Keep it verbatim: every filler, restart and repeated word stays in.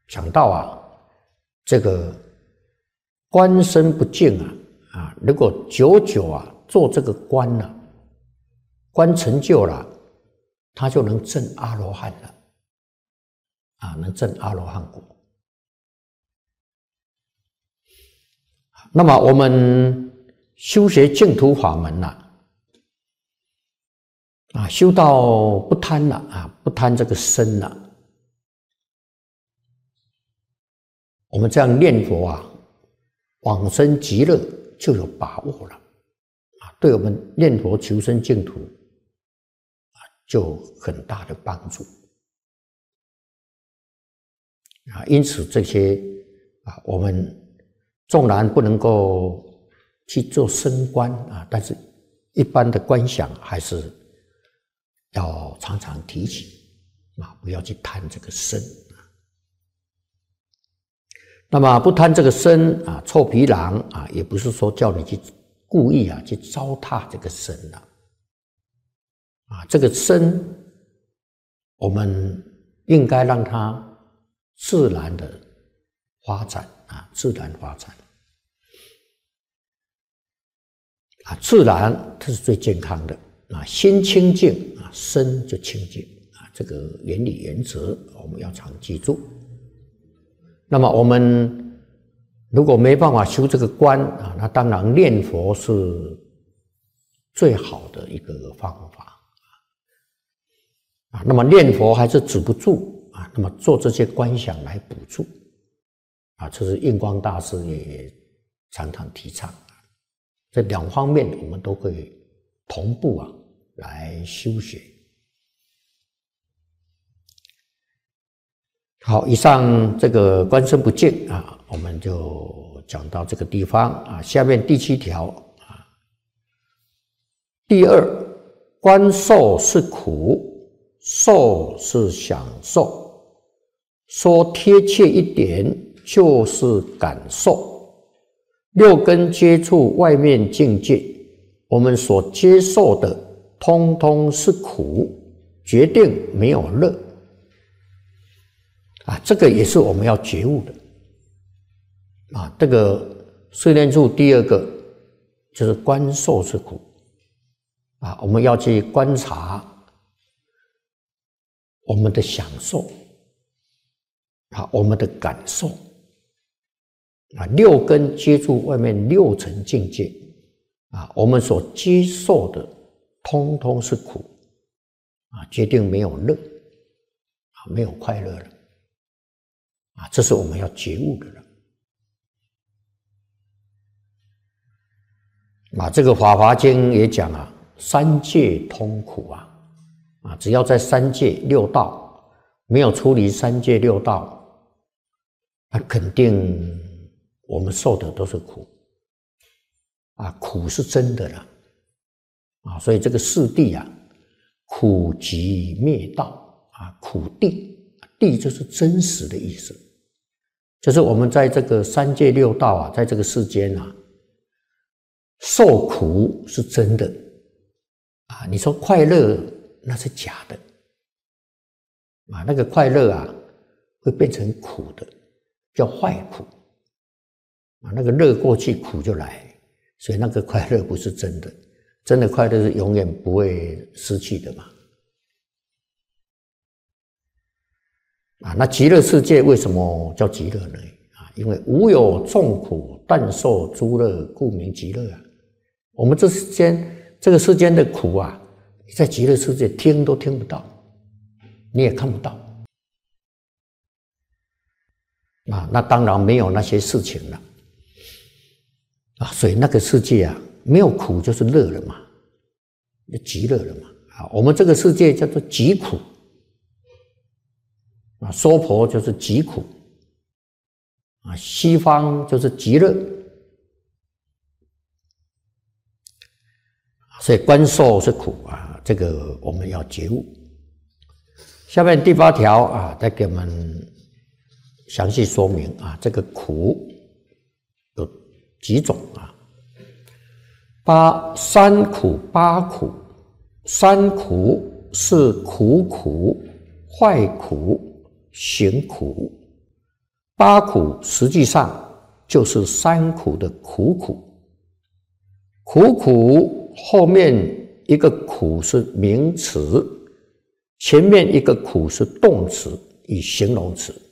讲到啊，这个官身不净啊，啊，如果久久啊做这个官了、啊，官成就了，他就能证阿罗汉了，啊，能证阿罗汉果。那么我们修学净土法门呐、啊，啊，修到不贪了啊，不贪这个身了。我们这样念佛啊，往生极乐就有把握了啊，对我们念佛求生净土啊，就很大的帮助啊。因此这些啊，我们纵然不能够去做升观啊，但是一般的观想还是要常常提起啊，不要去贪这个身。那么不贪这个身啊，臭皮囊啊，也不是说叫你去故意啊去糟蹋这个身了啊，这个身我们应该让它自然的发展啊，自然发展啊，自然它是最健康的啊，心清净啊，身就清净啊，这个原理原则我们要常记住。那么我们如果没办法修这个观啊，那当然念佛是最好的一个方法啊。那么念佛还是止不住啊，那么做这些观想来补助啊，这是印光大师也常常提倡。这两方面我们都可以同步啊来修学。好，以上这个观身不净啊，我们就讲到这个地方啊。下面第七条啊，第二，观受是苦，受是享受。说贴切一点，就是感受。六根接触外面境界，我们所接受的，通通是苦，决定没有乐。啊，这个也是我们要觉悟的啊。这个睡念处第二个就是观受是苦啊，我们要去观察我们的享受啊，我们的感受啊。六根接触外面六层境界啊，我们所接受的通通是苦啊，决定没有乐啊，没有快乐了。啊，这是我们要觉悟的了。啊，这个《法华经》也讲啊，三界通苦啊，啊，只要在三界六道没有出离三界六道，那肯定我们受的都是苦。啊，苦是真的了。啊，所以这个四谛啊，苦集灭道啊，苦谛，谛就是真实的意思。就是我们在这个三界六道啊，在这个世间啊，受苦是真的啊。你说快乐那是假的啊，那个快乐啊会变成苦的，叫坏苦啊。那个乐过去，苦就来，所以那个快乐不是真的，真的快乐是永远不会失去的嘛。啊，那极乐世界为什么叫极乐呢？啊，因为无有众苦，但受诸乐，故名极乐啊。我们这世间这个世间的苦啊，你在极乐世界听都听不到，你也看不到啊。那当然没有那些事情了啊，所以那个世界啊，没有苦就是乐了嘛，就极乐了嘛。啊，我们这个世界叫做极苦。啊，娑婆就是极苦啊，西方就是极乐，所以观受是苦啊，这个我们要觉悟。下面第八条啊，再给我们详细说明啊，这个苦有几种啊？八三苦八苦，三苦是苦苦、坏苦、行苦， 八苦实际上就是三苦的苦苦。苦苦后面一个苦是名词，前面一个苦是动词与形容词。